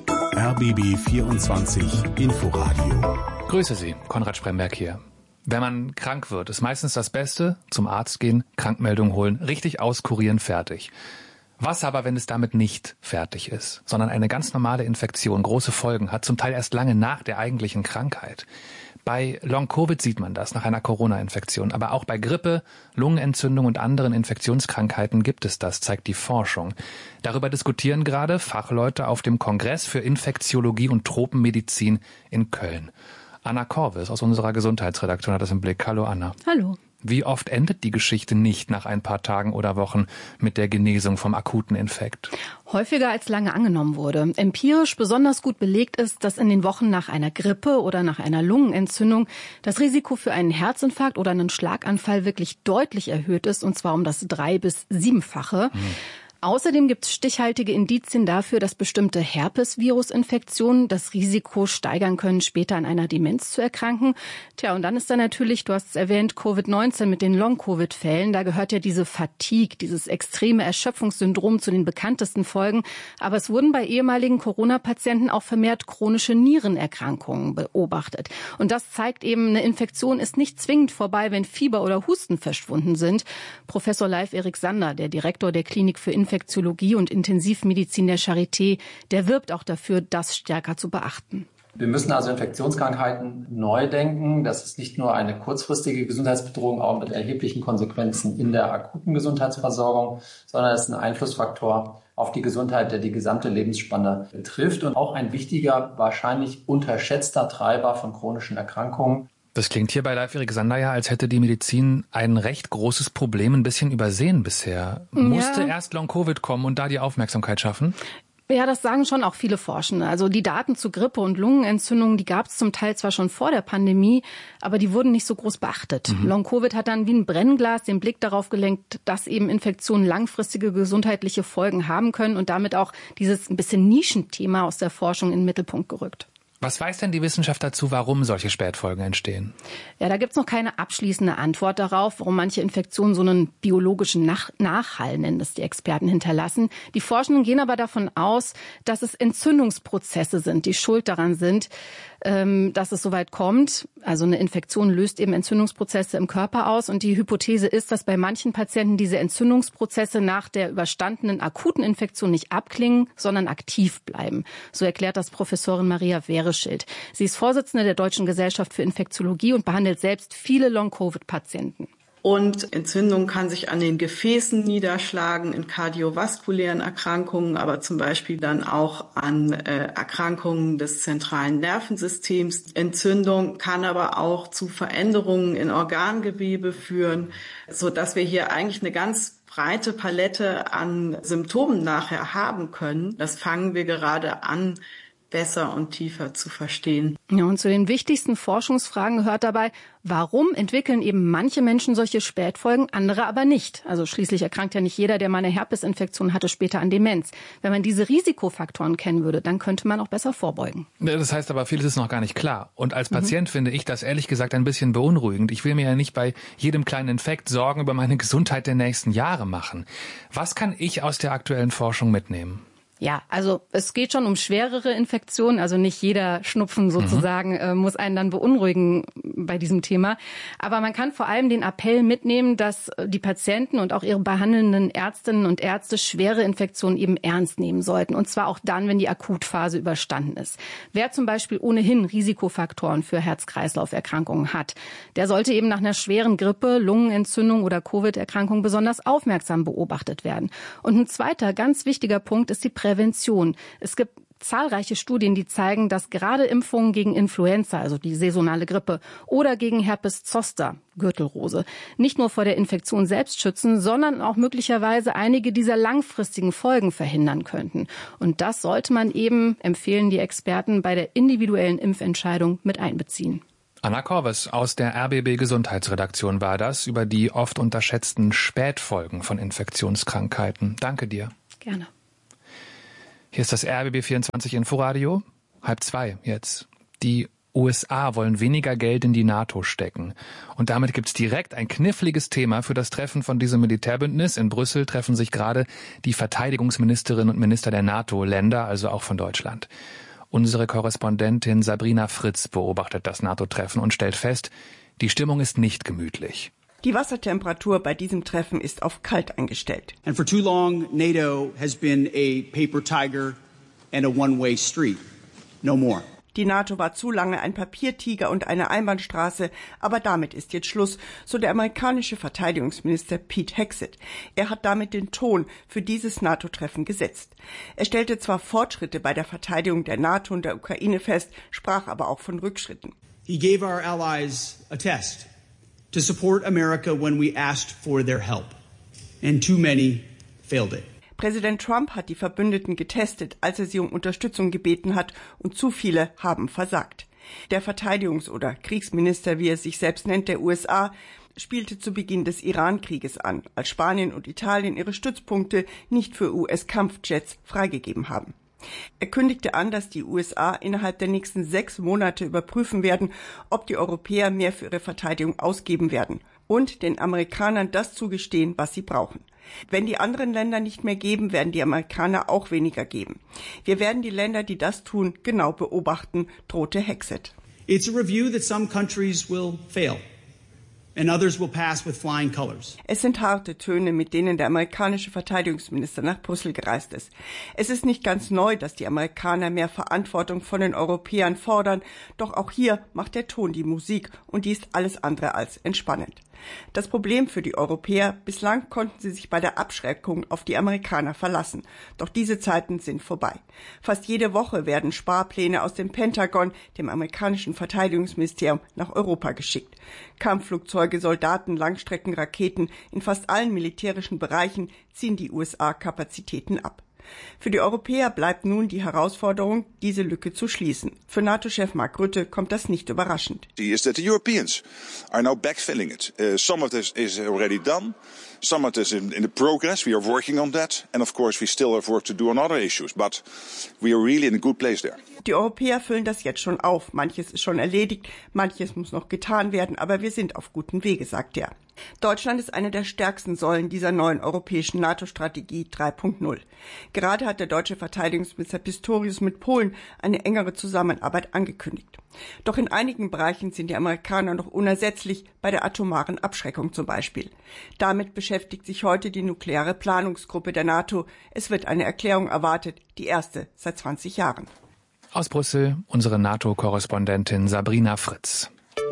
R B B vierundzwanzig Inforadio. Grüße Sie, Konrad Spremberg hier. Wenn man krank wird, ist meistens das Beste, zum Arzt gehen, Krankmeldung holen, richtig auskurieren, fertig. Was aber, wenn es damit nicht fertig ist, sondern eine ganz normale Infektion große Folgen hat, zum Teil erst lange nach der eigentlichen Krankheit? Bei Long-Covid sieht man das, nach einer Corona-Infektion. Aber auch bei Grippe, Lungenentzündung und anderen Infektionskrankheiten gibt es das, zeigt die Forschung. Darüber diskutieren gerade Fachleute auf dem Kongress für Infektiologie und Tropenmedizin in Köln. Anna Korvis aus unserer Gesundheitsredaktion hat das im Blick. Hallo Anna. Hallo. Wie oft endet die Geschichte nicht nach ein paar Tagen oder Wochen mit der Genesung vom akuten Infekt? Häufiger als lange angenommen wurde. Empirisch besonders gut belegt ist, dass in den Wochen nach einer Grippe oder nach einer Lungenentzündung das Risiko für einen Herzinfarkt oder einen Schlaganfall wirklich deutlich erhöht ist, und zwar um das drei- bis siebenfache. Hm. Außerdem gibt es stichhaltige Indizien dafür, dass bestimmte Herpesvirusinfektionen das Risiko steigern können, später an einer Demenz zu erkranken. Tja, und dann ist da natürlich, du hast es erwähnt, Covid neunzehn mit den Long-Covid-Fällen. Da gehört ja diese Fatigue, dieses extreme Erschöpfungssyndrom zu den bekanntesten Folgen. Aber es wurden bei ehemaligen Corona-Patienten auch vermehrt chronische Nierenerkrankungen beobachtet. Und das zeigt eben, eine Infektion ist nicht zwingend vorbei, wenn Fieber oder Husten verschwunden sind. Professor Leif Erik Sander, der Direktor der Klinik für Infektiologie und Intensivmedizin der Charité, der wirbt auch dafür, das stärker zu beachten. Wir müssen also Infektionskrankheiten neu denken. Das ist nicht nur eine kurzfristige Gesundheitsbedrohung, auch mit erheblichen Konsequenzen in der akuten Gesundheitsversorgung, sondern es ist ein Einflussfaktor auf die Gesundheit, der die gesamte Lebensspanne betrifft und auch ein wichtiger, wahrscheinlich unterschätzter Treiber von chronischen Erkrankungen. Das klingt hier bei Leif Erik Sander ja, als hätte die Medizin ein recht großes Problem ein bisschen übersehen bisher. Ja. Musste erst Long-Covid kommen und da die Aufmerksamkeit schaffen? Ja, das sagen schon auch viele Forschende. Also die Daten zu Grippe und Lungenentzündungen, die gab es zum Teil zwar schon vor der Pandemie, aber die wurden nicht so groß beachtet. Mhm. Long-Covid hat dann wie ein Brennglas den Blick darauf gelenkt, dass eben Infektionen langfristige gesundheitliche Folgen haben können und damit auch dieses ein bisschen Nischenthema aus der Forschung in den Mittelpunkt gerückt. Was weiß denn die Wissenschaft dazu, warum solche Spätfolgen entstehen? Ja, da gibt's noch keine abschließende Antwort darauf, warum manche Infektionen so einen biologischen Nach- Nachhall, nennen das die Experten, hinterlassen. Die Forschenden gehen aber davon aus, dass es Entzündungsprozesse sind, die schuld daran sind, ähm, dass es soweit kommt. Also eine Infektion löst eben Entzündungsprozesse im Körper aus. Und die Hypothese ist, dass bei manchen Patienten diese Entzündungsprozesse nach der überstandenen akuten Infektion nicht abklingen, sondern aktiv bleiben. So erklärt das Professorin Maria Wehreschild. Sie ist Vorsitzende der Deutschen Gesellschaft für Infektiologie und behandelt selbst viele Long-Covid-Patienten. Und Entzündung kann sich an den Gefäßen niederschlagen, in kardiovaskulären Erkrankungen, aber zum Beispiel dann auch an äh, Erkrankungen des zentralen Nervensystems. Entzündung kann aber auch zu Veränderungen in Organgewebe führen, so dass wir hier eigentlich eine ganz breite Palette an Symptomen nachher haben können. Das fangen wir gerade an, besser und tiefer zu verstehen. Ja, und zu den wichtigsten Forschungsfragen gehört dabei, warum entwickeln eben manche Menschen solche Spätfolgen, andere aber nicht? Also schließlich erkrankt ja nicht jeder, der mal eine Herpesinfektion hatte, später an Demenz. Wenn man diese Risikofaktoren kennen würde, dann könnte man auch besser vorbeugen. Das heißt aber, vieles ist noch gar nicht klar. Und als Patient mhm. finde ich das ehrlich gesagt ein bisschen beunruhigend. Ich will mir ja nicht bei jedem kleinen Infekt Sorgen über meine Gesundheit der nächsten Jahre machen. Was kann ich aus der aktuellen Forschung mitnehmen? Ja, also es geht schon um schwerere Infektionen, also nicht jeder Schnupfen sozusagen mhm. äh, muss einen dann beunruhigen bei diesem Thema. Aber man kann vor allem den Appell mitnehmen, dass die Patienten und auch ihre behandelnden Ärztinnen und Ärzte schwere Infektionen eben ernst nehmen sollten. Und zwar auch dann, wenn die Akutphase überstanden ist. Wer zum Beispiel ohnehin Risikofaktoren für Herz-Kreislauf-Erkrankungen hat, der sollte eben nach einer schweren Grippe, Lungenentzündung oder Covid-Erkrankung besonders aufmerksam beobachtet werden. Und ein zweiter ganz wichtiger Punkt ist die Prävention. Prävention. Es gibt zahlreiche Studien, die zeigen, dass gerade Impfungen gegen Influenza, also die saisonale Grippe, oder gegen Herpes zoster, Gürtelrose, nicht nur vor der Infektion selbst schützen, sondern auch möglicherweise einige dieser langfristigen Folgen verhindern könnten. Und das sollte man eben, empfehlen die Experten, bei der individuellen Impfentscheidung mit einbeziehen. Anna Korves aus der R B B Gesundheitsredaktion war das über die oft unterschätzten Spätfolgen von Infektionskrankheiten. Danke dir. Gerne. Hier ist das R B B vierundzwanzig Inforadio. Halb zwei jetzt. Die U S A wollen weniger Geld in die NATO stecken. Und damit gibt's direkt ein kniffliges Thema für das Treffen von diesem Militärbündnis. In Brüssel treffen sich gerade die Verteidigungsministerinnen und Minister der NATO-Länder, also auch von Deutschland. Unsere Korrespondentin Sabrina Fritz beobachtet das NATO-Treffen und stellt fest, die Stimmung ist nicht gemütlich. Die Wassertemperatur bei diesem Treffen ist auf kalt eingestellt. And for too long, NATO has been a paper tiger and a one-way street. No more. Die NATO war zu lange ein Papiertiger und eine Einbahnstraße, aber damit ist jetzt Schluss, so der amerikanische Verteidigungsminister Pete Hegseth. Er hat damit den Ton für dieses NATO-Treffen gesetzt. Er stellte zwar Fortschritte bei der Verteidigung der NATO und der Ukraine fest, sprach aber auch von Rückschritten. He gave our allies a test to support America when we asked for their help. And too many failed it. Präsident Trump hat die Verbündeten getestet, als er sie um Unterstützung gebeten hat, und zu viele haben versagt. Der Verteidigungs- oder Kriegsminister, wie er sich selbst nennt, der U S A, spielte zu Beginn des Iran-Krieges an, als Spanien und Italien ihre Stützpunkte nicht für U S-Kampfjets freigegeben haben. Er kündigte an, dass die U S A innerhalb der nächsten sechs Monate überprüfen werden, ob die Europäer mehr für ihre Verteidigung ausgeben werden und den Amerikanern das zugestehen, was sie brauchen. Wenn die anderen Länder nicht mehr geben, werden die Amerikaner auch weniger geben. Wir werden die Länder, die das tun, genau beobachten, drohte Hegseth. It's a review that some countries will fail. And others will pass with flying colors. Es sind harte Töne, mit denen der amerikanische Verteidigungsminister nach Brüssel gereist ist. Es ist nicht ganz neu, dass die Amerikaner mehr Verantwortung von den Europäern fordern, doch auch hier macht der Ton die Musik und die ist alles andere als entspannend. Das Problem für die Europäer: bislang konnten sie sich bei der Abschreckung auf die Amerikaner verlassen. Doch diese Zeiten sind vorbei. Fast jede Woche werden Sparpläne aus dem Pentagon, dem amerikanischen Verteidigungsministerium, nach Europa geschickt. Kampfflugzeuge, Soldaten, Langstreckenraketen, in fast allen militärischen Bereichen ziehen die U S A Kapazitäten ab. Für die Europäer bleibt nun die Herausforderung, diese Lücke zu schließen. Für NATO-Chef Mark Rutte kommt das nicht überraschend. Is that the Europeans are now backfilling it. Uh, some of this is already done. Some of this is in the progress. We are working on that. And of course we still have work to do on other issues. But we are really in a good place there. Die Europäer füllen das jetzt schon auf. Manches ist schon erledigt, manches muss noch getan werden, aber wir sind auf gutem Wege, sagt er. Deutschland ist eine der stärksten Säulen dieser neuen europäischen NATO-Strategie drei Punkt null. Gerade hat der deutsche Verteidigungsminister Pistorius mit Polen eine engere Zusammenarbeit angekündigt. Doch in einigen Bereichen sind die Amerikaner noch unersetzlich, bei der atomaren Abschreckung zum Beispiel. Damit beschäftigt sich heute die nukleare Planungsgruppe der NATO. Es wird eine Erklärung erwartet, die erste seit zwanzig Jahren. Aus Brüssel unsere NATO-Korrespondentin Sabrina Fritz.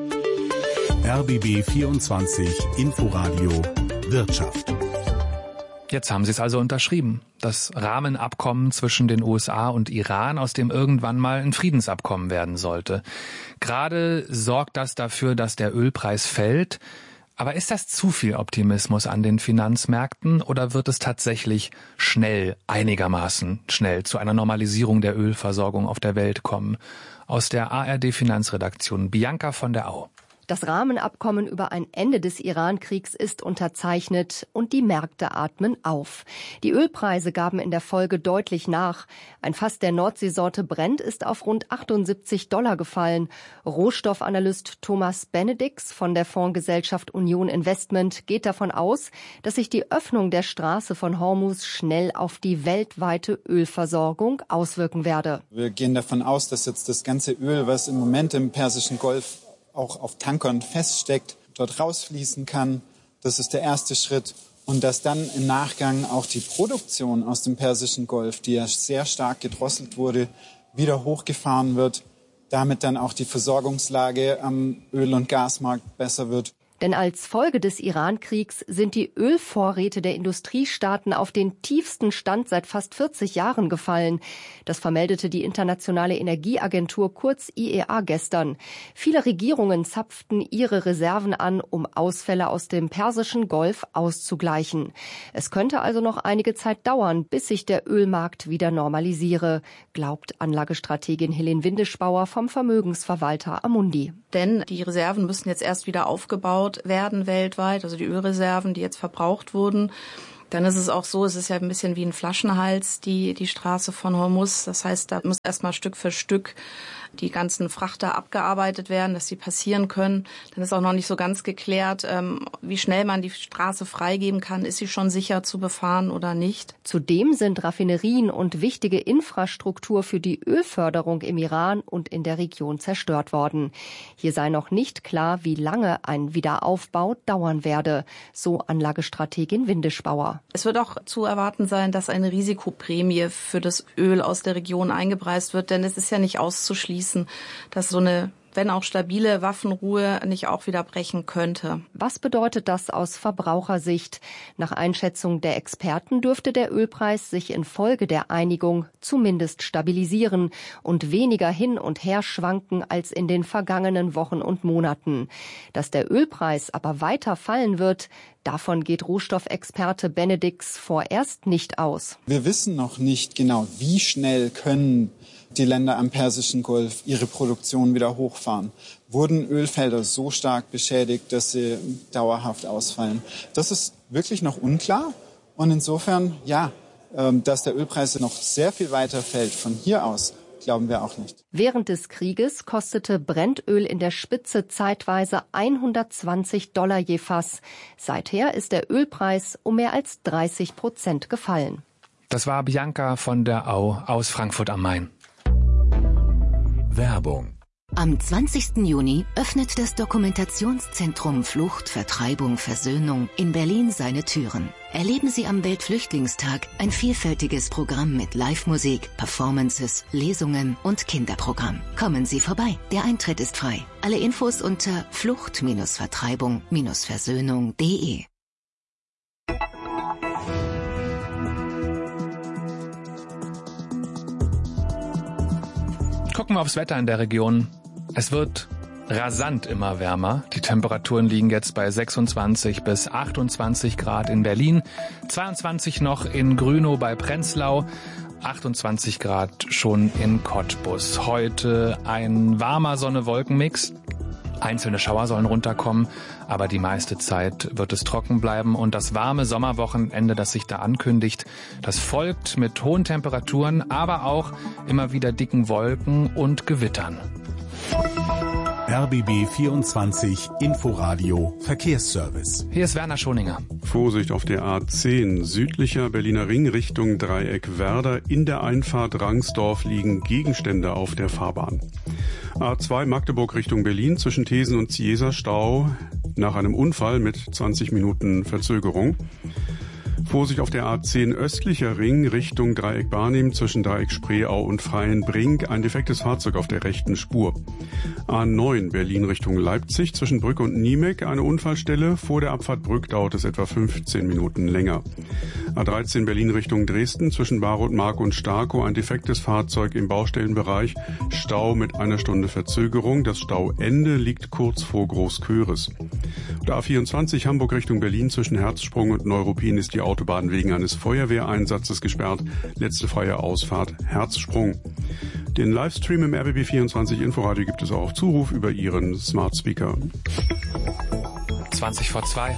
R B B vierundzwanzig Inforadio Wirtschaft. Jetzt haben Sie es also unterschrieben. Das Rahmenabkommen zwischen den U S A und Iran, aus dem irgendwann mal ein Friedensabkommen werden sollte. Gerade sorgt das dafür, dass der Ölpreis fällt. Aber ist das zu viel Optimismus an den Finanzmärkten oder wird es tatsächlich schnell, einigermaßen schnell zu einer Normalisierung der Ölversorgung auf der Welt kommen? Aus der A R D-Finanzredaktion Bianca von der Au. Das Rahmenabkommen über ein Ende des Iran-Kriegs ist unterzeichnet und die Märkte atmen auf. Die Ölpreise gaben in der Folge deutlich nach. Ein Fass der Nordseesorte Brent ist auf rund achtundsiebzig Dollar gefallen. Rohstoffanalyst Thomas Benedix von der Fondsgesellschaft Union Investment geht davon aus, dass sich die Öffnung der Straße von Hormuz schnell auf die weltweite Ölversorgung auswirken werde. Wir gehen davon aus, dass jetzt das ganze Öl, was im Moment im Persischen Golf auch auf Tankern feststeckt, dort rausfließen kann. Das ist der erste Schritt. Und dass dann im Nachgang auch die Produktion aus dem Persischen Golf, die ja sehr stark gedrosselt wurde, wieder hochgefahren wird. Damit dann auch die Versorgungslage am Öl- und Gasmarkt besser wird. Denn als Folge des Iran-Kriegs sind die Ölvorräte der Industriestaaten auf den tiefsten Stand seit fast vierzig Jahren gefallen. Das vermeldete die Internationale Energieagentur kurz I E A gestern. Viele Regierungen zapften ihre Reserven an, um Ausfälle aus dem Persischen Golf auszugleichen. Es könnte also noch einige Zeit dauern, bis sich der Ölmarkt wieder normalisiere, glaubt Anlagestrategin Helene Windischbauer vom Vermögensverwalter Amundi. Denn die Reserven müssen jetzt erst wieder aufgebaut werden weltweit, also die Ölreserven, die jetzt verbraucht wurden. Dann ist es auch so, es ist ja ein bisschen wie ein Flaschenhals, die, die Straße von Hormuz. Das heißt, da muss erstmal Stück für Stück die ganzen Frachter abgearbeitet werden, dass sie passieren können. Dann ist auch noch nicht so ganz geklärt, ähm, wie schnell man die Straße freigeben kann. Ist sie schon sicher zu befahren oder nicht? Zudem sind Raffinerien und wichtige Infrastruktur für die Ölförderung im Iran und in der Region zerstört worden. Hier sei noch nicht klar, wie lange ein Wiederaufbau dauern werde, so Anlagestrategin Windischbauer. Es wird auch zu erwarten sein, dass eine Risikoprämie für das Öl aus der Region eingepreist wird, denn es ist ja nicht auszuschließen, dass so eine, wenn auch stabile Waffenruhe nicht auch wieder brechen könnte. Was bedeutet das aus Verbrauchersicht? Nach Einschätzung der Experten dürfte der Ölpreis sich infolge der Einigung zumindest stabilisieren und weniger hin und her schwanken als in den vergangenen Wochen und Monaten. Dass der Ölpreis aber weiter fallen wird, davon geht Rohstoffexperte Benedix vorerst nicht aus. Wir wissen noch nicht genau, wie schnell können die Länder am Persischen Golf ihre Produktion wieder hochfahren. Wurden Ölfelder so stark beschädigt, dass sie dauerhaft ausfallen? Das ist wirklich noch unklar. Und insofern, ja, dass der Ölpreis noch sehr viel weiter fällt von hier aus, glauben wir auch nicht. Während des Krieges kostete Brennöl in der Spitze zeitweise hundertzwanzig Dollar je Fass. Seither ist der Ölpreis um mehr als dreißig Prozent gefallen. Das war Bianca von der Au aus Frankfurt am Main. Werbung. Am zwanzigsten Juni öffnet das Dokumentationszentrum Flucht, Vertreibung, Versöhnung in Berlin seine Türen. Erleben Sie am Weltflüchtlingstag ein vielfältiges Programm mit Live-Musik, Performances, Lesungen und Kinderprogramm. Kommen Sie vorbei, der Eintritt ist frei. Alle Infos unter flucht Vertreibung Versöhnung punkt de. Gucken wir aufs Wetter in der Region. Es wird rasant immer wärmer. Die Temperaturen liegen jetzt bei sechsundzwanzig bis achtundzwanzig Grad in Berlin, zweiundzwanzig noch in Grünow bei Prenzlau, achtundzwanzig Grad schon in Cottbus. Heute ein warmer Sonne-Wolken-Mix. Einzelne Schauer sollen runterkommen, aber die meiste Zeit wird es trocken bleiben. Und das warme Sommerwochenende, das sich da ankündigt, das folgt mit hohen Temperaturen, aber auch immer wieder dicken Wolken und Gewittern. R B B vierundzwanzig Inforadio Verkehrsservice. Hier ist Werner Schoninger. Vorsicht auf der A zehn, südlicher Berliner Ring Richtung Dreieck Werder. In der Einfahrt Rangsdorf liegen Gegenstände auf der Fahrbahn. A zwei Magdeburg Richtung Berlin zwischen Thesen und Ziesa Stau nach einem Unfall mit zwanzig Minuten Verzögerung. Vorsicht auf der A zehn östlicher Ring Richtung Dreieck Barnim zwischen Dreieck Spreeau und Freienbrink. Ein defektes Fahrzeug auf der rechten Spur. A neun Berlin Richtung Leipzig zwischen Brück und Niemek eine Unfallstelle. Vor der Abfahrt Brück dauert es etwa fünfzehn Minuten länger. A dreizehn Berlin Richtung Dresden zwischen Barotmark und Starkow ein defektes Fahrzeug im Baustellenbereich. Stau mit einer Stunde Verzögerung. Das Stauende liegt kurz vor Großköris. Der A vierundzwanzig Hamburg Richtung Berlin zwischen Herzsprung und Neuruppin ist die Autobahn wegen eines Feuerwehreinsatzes gesperrt. Letzte freie Ausfahrt Herzsprung. Den Livestream im R B B vierundzwanzig Inforadio gibt es auch auf Zuruf über Ihren Smart Speaker. zwanzig vor zwei.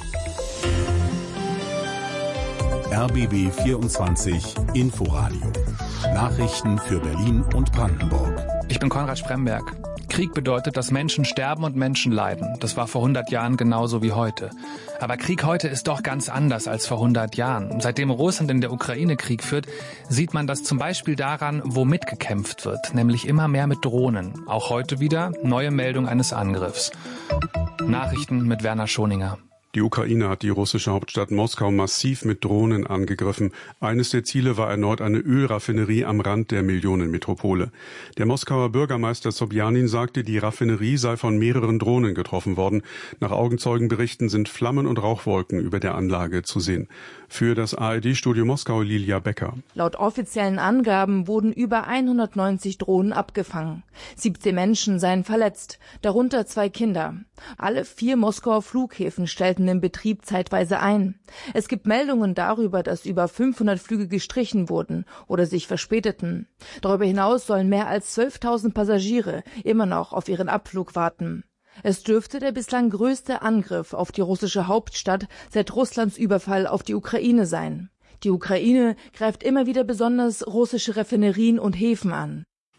R B B vierundzwanzig Inforadio. Nachrichten für Berlin und Brandenburg. Ich bin Konrad Spremberg. Krieg bedeutet, dass Menschen sterben und Menschen leiden. Das war vor hundert Jahren genauso wie heute. Aber Krieg heute ist doch ganz anders als vor hundert Jahren. Seitdem Russland in der Ukraine Krieg führt, sieht man das zum Beispiel daran, womit gekämpft wird, nämlich immer mehr mit Drohnen. Auch heute wieder neue Meldung eines Angriffs. Nachrichten mit Werner Schoninger. Die Ukraine hat die russische Hauptstadt Moskau massiv mit Drohnen angegriffen. Eines der Ziele war erneut eine Ölraffinerie am Rand der Millionenmetropole. Der Moskauer Bürgermeister Sobjanin sagte, die Raffinerie sei von mehreren Drohnen getroffen worden. Nach Augenzeugenberichten sind Flammen und Rauchwolken über der Anlage zu sehen. Für das A R D-Studio Moskau Lilia Becker. Laut offiziellen Angaben wurden über hundertneunzig Drohnen abgefangen. siebzehn Menschen seien verletzt, darunter zwei Kinder. Alle vier Moskauer Flughäfen stellten den Betrieb zeitweise ein. Es gibt Meldungen darüber, dass über fünfhundert Flüge gestrichen wurden oder sich verspäteten. Darüber hinaus sollen mehr als zwölftausend Passagiere immer noch auf ihren Abflug warten. Es dürfte der bislang größte Angriff auf die russische Hauptstadt seit Russlands Überfall auf die Ukraine sein. Die Ukraine greift immer wieder besonders russische Raffinerien und Häfen an.